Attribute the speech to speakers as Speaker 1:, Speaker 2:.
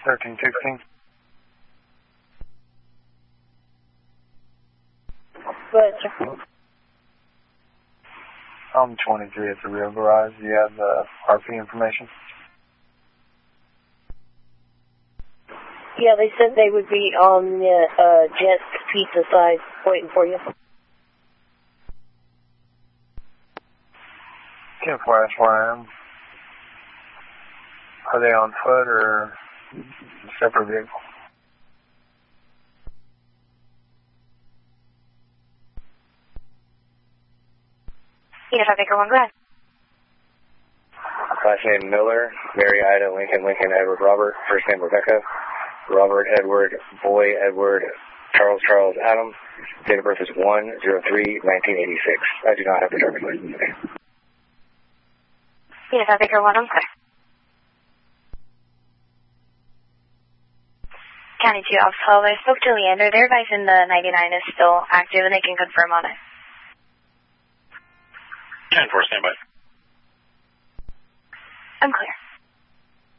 Speaker 1: 1316.
Speaker 2: Go ahead, sir.
Speaker 1: I'm 23 at the Real Garage. Do you have the RP information?
Speaker 2: Yeah, they said they would be on the Jets pizza side waiting for you.
Speaker 1: 10-4, that's where I am. Are they on foot or separate vehicle?
Speaker 3: Yes, I think I want to go ahead.
Speaker 4: Last name Miller, Mary Ida Lincoln Lincoln Edward Robert. First name Rebecca. Robert Edward Boy Edward Charles Charles Adam. Date of birth is 1/03/1986. I do not have the driver's license today.
Speaker 3: Yes, I think I want to go ahead. County 2 Office 12, I spoke to Leander. Their advice in the 99 is still active and they can confirm on it.
Speaker 5: 10-4, stand by.
Speaker 3: I'm clear.